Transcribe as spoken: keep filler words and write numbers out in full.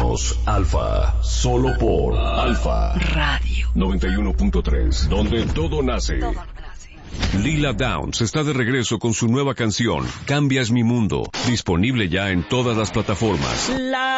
Escúchanos, Alfa, solo por Alfa Radio noventa y uno punto tres, donde todo nace. Todo nace. Lila Downs está de regreso con su nueva canción, Cambias mi mundo, disponible ya en todas las plataformas. La